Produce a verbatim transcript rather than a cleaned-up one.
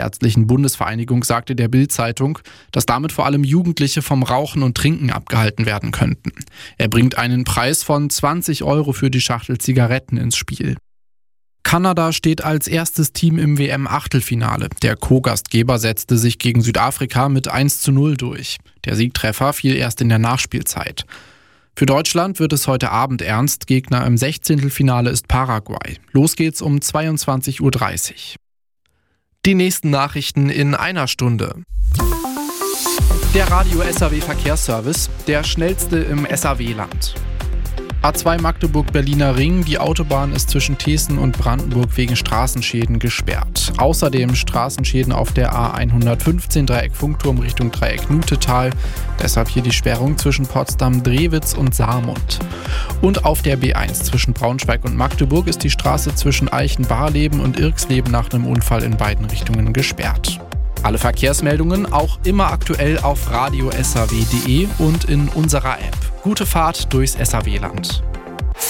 Hausärztlichen Bundesvereinigung sagte der Bild-Zeitung, dass damit vor allem Jugendliche vom Rauchen und Trinken abgehalten werden könnten. Er bringt einen Preis von zwanzig Euro für die Schachtel Zigaretten ins Spiel. Kanada steht als erstes Team im W M-Achtelfinale. Der Co-Gastgeber setzte sich gegen Südafrika mit eins zu null durch. Der Siegtreffer fiel erst in der Nachspielzeit. Für Deutschland wird es heute Abend ernst. Gegner im Sechzehntelfinale ist Paraguay. Los geht's um zweiundzwanzig Uhr dreißig. Die nächsten Nachrichten in einer Stunde. Der Radio-S A W-Verkehrsservice, der schnellste im S A W-Land. A zwei Magdeburg-Berliner Ring, die Autobahn ist zwischen Thesen und Brandenburg wegen Straßenschäden gesperrt. Außerdem Straßenschäden auf der A hundertfünfzehn Dreieck Funkturm Richtung Dreieck Nutetal. Deshalb hier die Sperrung zwischen Potsdam-Drewitz und Saarmund. Und auf der B eins zwischen Braunschweig und Magdeburg ist die Straße zwischen Eichen-Barleben und Irxleben nach einem Unfall in beiden Richtungen gesperrt. Alle Verkehrsmeldungen auch immer aktuell auf radio s a w punkt d e und in unserer App. Gute Fahrt durchs S A W-Land.